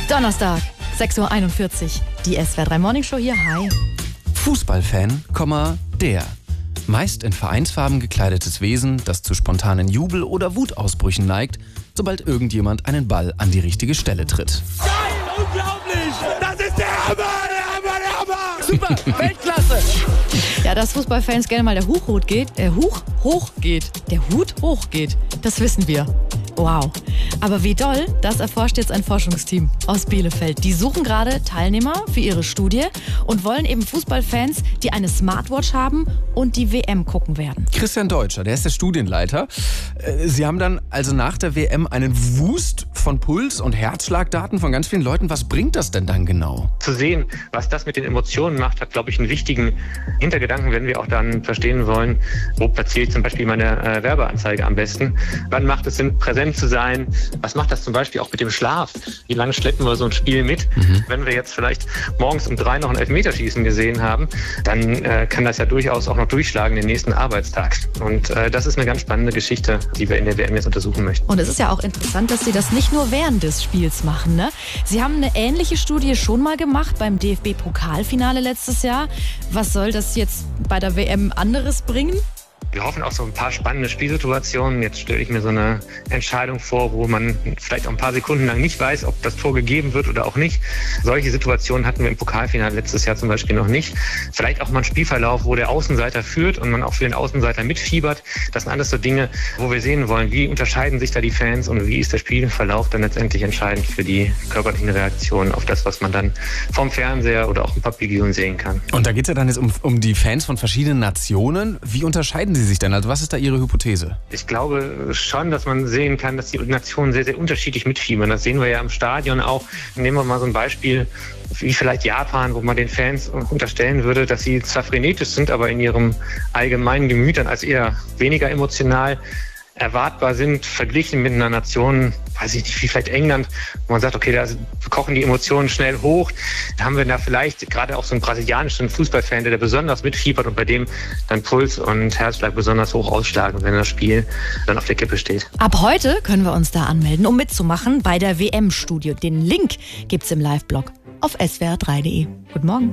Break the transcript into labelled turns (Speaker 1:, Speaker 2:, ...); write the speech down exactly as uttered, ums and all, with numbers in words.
Speaker 1: Donnerstag, sechs Uhr einundvierzig. Die S W R drei Morning Show hier. Hi.
Speaker 2: Fußballfan, der. Meist in Vereinsfarben gekleidetes Wesen, das zu spontanen Jubel- oder Wutausbrüchen neigt, sobald irgendjemand einen Ball an die richtige Stelle tritt.
Speaker 3: Geil, unglaublich! Das ist der Hammer, der Hammer, der Hammer!
Speaker 1: Super, Weltklasse! Ja, dass Fußballfans gerne mal der Huch hoch geht, der Huch hoch geht, der Hut hoch geht, das wissen wir. Wow. Aber wie doll, das erforscht jetzt ein Forschungsteam aus Bielefeld. Die suchen gerade Teilnehmer für ihre Studie und wollen eben Fußballfans, die eine Smartwatch haben und die W M gucken werden.
Speaker 2: Christian Deutscher, der ist der Studienleiter. Sie haben dann also nach der W M einen Wust von Puls- und Herzschlagdaten von ganz vielen Leuten. Was bringt das denn dann genau?
Speaker 4: Zu sehen, was das mit den Emotionen macht, hat, glaube ich, einen wichtigen Hintergedanken, wenn wir auch dann verstehen wollen, wo platziere ich zum Beispiel meine äh, Werbeanzeige am besten. Wann macht es Sinn, präsent zu sein? Was macht das zum Beispiel auch mit dem Schlaf? Wie lange schleppen wir so ein Spiel mit? Mhm. Wenn wir jetzt vielleicht morgens um drei noch ein Elfmeterschießen gesehen haben, dann äh, kann das ja durchaus auch noch durchschlagen den nächsten Arbeitstag. Und äh, das ist eine ganz spannende Geschichte, die wir in der W M jetzt untersuchen möchten.
Speaker 1: Und es ist ja auch interessant, dass Sie das nicht nur während des Spiels machen, ne? Sie haben eine ähnliche Studie schon mal gemacht beim D F B-Pokalfinale letztes Jahr. Was soll das jetzt bei der W M anderes bringen?
Speaker 4: Wir hoffen auf so ein paar spannende Spielsituationen. Jetzt stelle ich mir so eine Entscheidung vor, wo man vielleicht auch ein paar Sekunden lang nicht weiß, ob das Tor gegeben wird oder auch nicht. Solche Situationen hatten wir im Pokalfinale letztes Jahr zum Beispiel noch nicht. Vielleicht auch mal ein Spielverlauf, wo der Außenseiter führt und man auch für den Außenseiter mitfiebert. Das sind alles so Dinge, wo wir sehen wollen, wie unterscheiden sich da die Fans und wie ist der Spielverlauf dann letztendlich entscheidend für die körperlichen Reaktionen auf das, was man dann vom Fernseher oder auch im Papillon sehen kann.
Speaker 2: Und da geht es ja dann jetzt um, um die Fans von verschiedenen Nationen. Wie unterscheiden sie sich denn? Also was ist da Ihre Hypothese?
Speaker 4: Ich glaube schon, dass man sehen kann, dass die Nationen sehr, sehr unterschiedlich mitfiebern. Das sehen wir ja im Stadion auch. Nehmen wir mal so ein Beispiel wie vielleicht Japan, wo man den Fans unterstellen würde, dass sie zwar frenetisch sind, aber in ihrem allgemeinen Gemüt dann als eher weniger emotional erwartbar sind, verglichen mit einer Nation, weiß ich nicht, wie vielleicht England, wo man sagt, okay, da kochen die Emotionen schnell hoch. Da haben wir da vielleicht gerade auch so einen brasilianischen Fußballfan, der da besonders mitfiebert und bei dem dann Puls und Herzschlag besonders hoch ausschlagen, wenn das Spiel dann auf der Kippe steht.
Speaker 1: Ab heute können wir uns da anmelden, um mitzumachen bei der W M-Studie. Den Link gibt's im Live-Blog auf S W R drei punkt de. Guten Morgen.